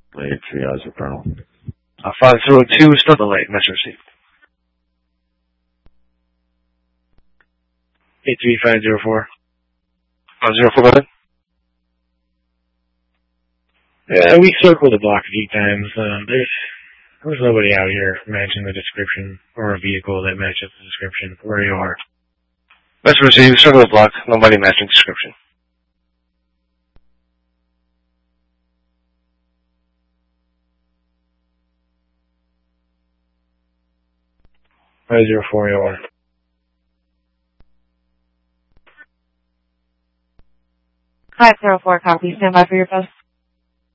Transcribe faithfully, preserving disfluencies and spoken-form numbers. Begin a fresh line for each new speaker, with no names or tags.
Late triage of Colonel.
Uh, five zero two, start the late, message received. eight three five zero four. Uh, zero four, go ahead. Yeah, we circled the block a few times. Uh, there's, there's nobody out here matching the description, or a vehicle that matches the description where you are. Message received, circle the block, nobody matching description. five zero four, you are.
five zero four, copy. Stand by for your post.